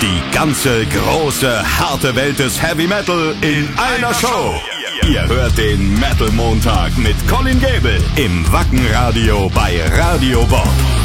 Die ganze große, harte Welt des Heavy Metal in einer Show. Ihr hört den Metal Montag mit Colin Gable im Wacken Radio bei Radio Bob.